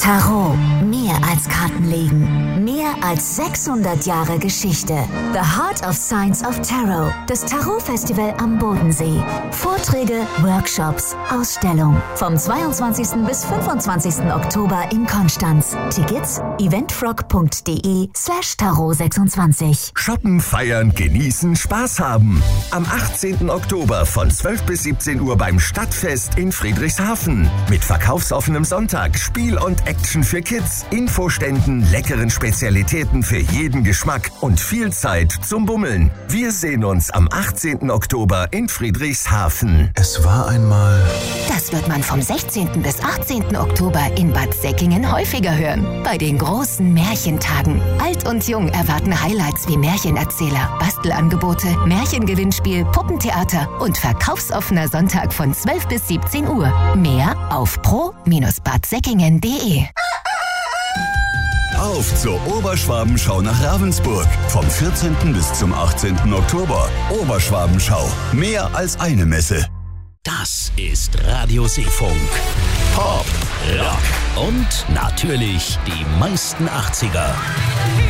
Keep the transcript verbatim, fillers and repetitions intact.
Tarot, mehr als Kartenlegen, mehr als sechshundert Jahre Geschichte. The Heart of Science of Tarot, das Tarot-Festival am Bodensee. Vorträge, Workshops, Ausstellung. Vom zweiundzwanzigsten bis fünfundzwanzigsten Oktober in Konstanz. Tickets eventfrog.de slash Tarot sechsundzwanzig. Shoppen, feiern, genießen, Spaß haben. Am achtzehnten Oktober von zwölf bis siebzehn Uhr beim Stadtfest in Friedrichshafen. Mit verkaufsoffenem Sonntag, Spiel und Action für Kids, Infoständen, leckeren Spezialitäten für jeden Geschmack und viel Zeit zum Bummeln. Wir sehen uns am achtzehnten Oktober in Friedrichshafen. Es war einmal... Das wird man vom sechzehnten bis achtzehnten Oktober in Bad Säckingen häufiger hören. Bei den großen Märchentagen. Alt und Jung erwarten Highlights wie Märchenerzähler, Bastelangebote, Märchengewinnspiel, Puppentheater und verkaufsoffener Sonntag von zwölf bis siebzehn Uhr. Mehr auf pro Bindestrich bad säckingen punkt de. Auf zur Oberschwabenschau nach Ravensburg. Vom vierzehnten bis zum achtzehnten Oktober. Oberschwabenschau. Mehr als eine Messe. Das ist Radio Seefunk. Pop, Rock und natürlich die meisten achtziger.